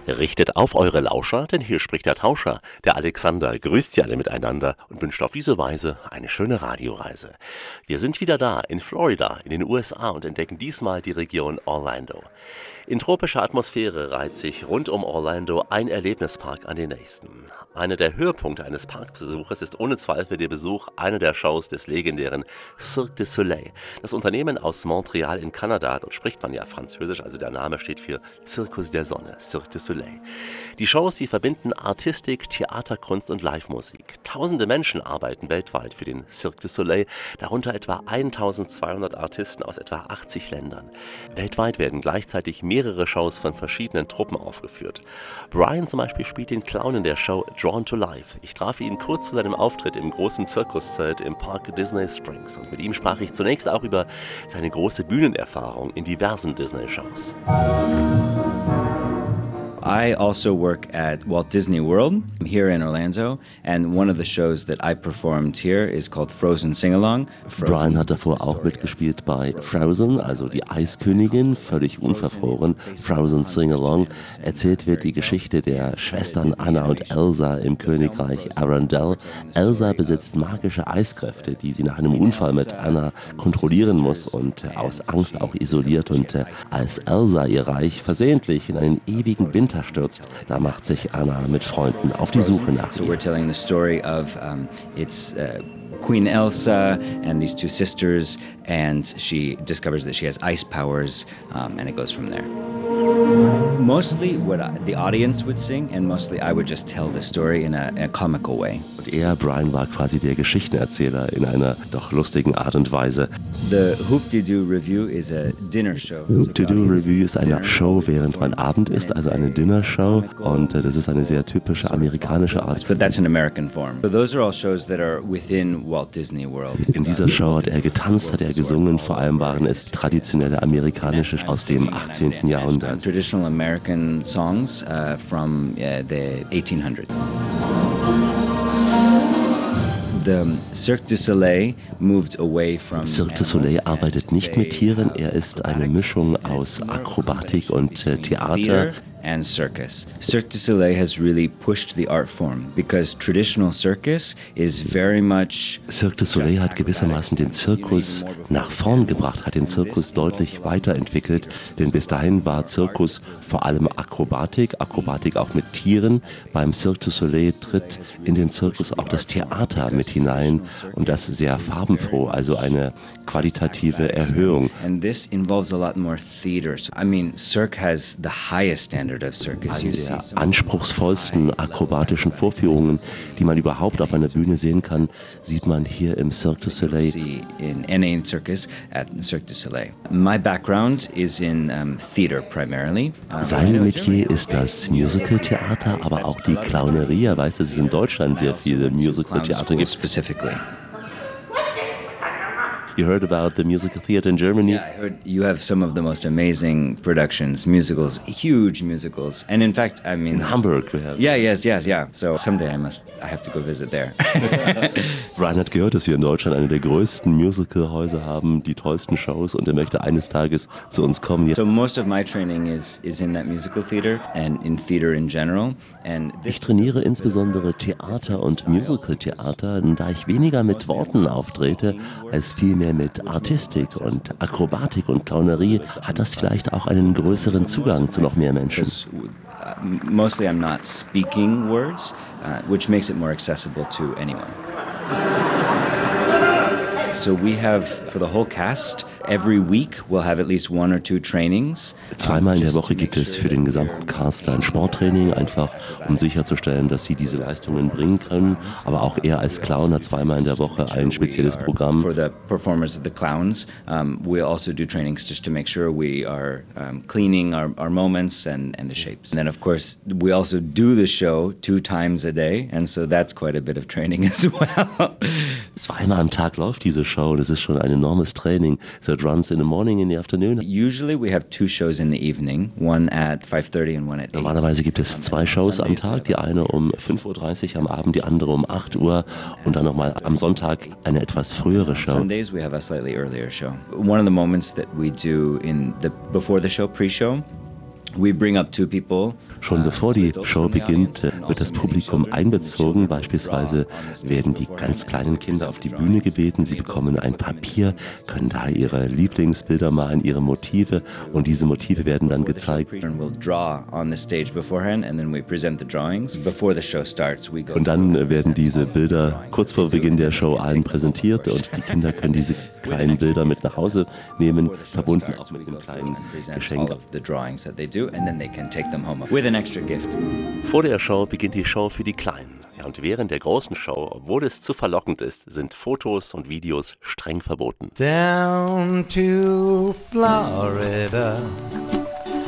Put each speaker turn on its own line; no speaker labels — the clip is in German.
Richtet auf eure Lauscher, denn hier spricht der Tauscher. Der Alexander grüßt Sie alle miteinander und wünscht auf diese Weise eine schöne Radioreise. Wir sind wieder da in Florida, in den USA und entdecken diesmal die Region Orlando. In tropischer Atmosphäre reiht sich rund um Orlando ein Erlebnispark an den nächsten. Einer der Höhepunkte eines Parkbesuches ist ohne Zweifel der Besuch einer der Shows des legendären Cirque du Soleil. Das Unternehmen aus Montreal in Kanada, dort spricht man ja Französisch, also der Name steht für Zirkus der Sonne, Cirque du Soleil. Die Shows, die verbinden Artistik, Theaterkunst und Livemusik. Tausende Menschen arbeiten weltweit für den Cirque du Soleil, darunter etwa 1200 Artisten aus etwa 80 Ländern. Weltweit werden gleichzeitig mehrere Shows von verschiedenen Truppen aufgeführt. Brian zum Beispiel spielt den Clown in der Show Drawn to Life. Ich traf ihn kurz vor seinem Auftritt im großen Zirkuszelt im Park Disney Springs und mit ihm sprach ich zunächst auch über seine große Bühnenerfahrung in diversen Disney-Shows.
I also work at Walt Disney World here in Orlando, and one of the shows that I performed here is called Frozen Sing-Along.
Brian hat davor auch mitgespielt bei Frozen, also die Eiskönigin, völlig unverfroren. Frozen Sing-Along. Erzählt wird die Geschichte der Schwestern Anna und Elsa im Königreich Arendelle. Elsa besitzt magische Eiskräfte, die sie nach einem Unfall mit Anna kontrollieren muss und aus Angst auch isoliert. Und als Elsa ihr Reich versehentlich in einen ewigen Winter stürzt, da macht sich Anna mit Freunden auf die Suche nach
ihr. So we're telling the story of Queen Elsa and these two sisters, and she discovers that she has ice powers, and it goes from there. Mostly what the audience would sing, and mostly I would just tell the story in a comical way.
Und Brian, war quasi der Geschichtenerzähler in einer doch lustigen Art und Weise.
The Hoop-de-Doo Revue is a dinner show.
Hoop-de-Doo Revue ist eine Show, während man Abend isst, also eine Dinnershow, und das ist eine sehr typische amerikanische Art.
But that's an American form. So those are all shows that are within Walt Disney World.
In dieser Show hat getanzt, hat gesungen, vor allem waren es traditionelle amerikanische aus dem 18. Jahrhundert.
Traditional American songs from the 1800s. Cirque du Soleil
arbeitet nicht mit Tieren, er ist eine Mischung aus Akrobatik und Theater.
And circus. Cirque du Soleil has really pushed the art form because traditional circus is very much.
Cirque du Soleil hat gewissermaßen den Zirkus nach vorn gebracht, hat den Zirkus deutlich weiterentwickelt, denn bis dahin war Zirkus vor allem Akrobatik auch mit Tieren. Beim Cirque du Soleil tritt in den Zirkus auch das Theater mit hinein und das sehr farbenfroh, also eine qualitative Erhöhung.
And this involves a lot more theater. I mean, Cirque has the highest standard.
Eine der anspruchsvollsten akrobatischen Vorführungen, die man überhaupt auf einer Bühne sehen kann, sieht man hier im Cirque du Soleil.
In NA Circus at Cirque du Soleil. My background is in theater primarily.
Sein Metier ist das Musical-Theater, aber auch die Clownerie. Er weiß, dass es in Deutschland sehr viele Musical-Theater gibt. You heard about the musical theater in Germany?
Yeah, I heard you have some of the most amazing productions, musicals, huge musicals. And in fact, I mean...
In Hamburg we have.
Yeah. So someday I have to go visit there.
Brian hat gehört, dass wir in Deutschland eine der größten Musicalhäuser haben, die tollsten Shows, und er möchte eines Tages zu uns kommen.
So most of my training is in that musical theater and in theater in general. And
ich trainiere insbesondere Theater und Musicaltheater, da ich weniger mit Worten auftrete, als vielmehr mit Artistik und Akrobatik und Clownerie, hat das vielleicht auch einen größeren Zugang zu noch mehr Menschen.
Mostly I'm not speaking words, which makes it more accessible to anyone. So we have, for the whole cast, every week we'll have at least one or two trainings.
Zweimal in der Woche gibt es für den gesamten Cast ein Sporttraining, einfach um sicherzustellen, dass sie diese Leistungen bringen können. Aber auch er als Clown hat zweimal in der Woche ein spezielles Programm.
For the performers of the clowns, we'll also do trainings just to make sure we are cleaning our moments and the shapes. And then of course we also do the show 2 times a day, and so that's quite a bit of training as well.
Zweimal am Tag läuft diese Show und es ist schon ein enormes Training. So it runs in the morning, in the afternoon.
Usually we have 2 shows in the evening, one at 5:30 and one at 8.
Normalerweise gibt es 2 Shows am Tag, die eine um 5:30 Uhr am Abend, die andere um 8 Uhr und dann nochmal am Sonntag eine etwas frühere Show.
Sundays we have a slightly earlier show. One of the moments that we do before the show, pre-show, We bring up two people.
Schon bevor die Show beginnt, wird das Publikum einbezogen. Beispielsweise werden die ganz kleinen Kinder auf die Bühne gebeten. Sie bekommen ein Papier, können da ihre Lieblingsbilder malen, ihre Motive, und diese Motive werden dann gezeigt. Und dann werden diese Bilder kurz vor Beginn der Show allen präsentiert und die Kinder können diese kleinen Bilder mit nach Hause nehmen, verbunden auch mit einem kleinen Geschenk. Vor der Show beginnt die Show für die Kleinen. Ja, und während der großen Show, obwohl es zu verlockend ist, sind Fotos und Videos streng verboten.
Down to Florida,